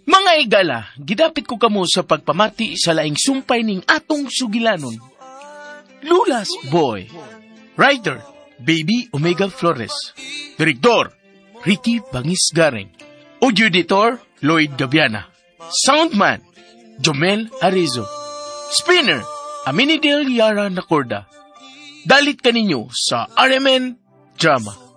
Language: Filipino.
Mga igala, gidapit ko kamo sa pagpamati sa laing sumpay ning atong sugilanon. Lulas Boy. Writer, Baby Omega Flores. Direktor, Ricky Bangisgareng. Audio editor, Lloyd Gaviana. Soundman, Jomel Arizo. Spinner, Aminidel Yara Nacorda. Dalit kaninyo sa RMN Drama.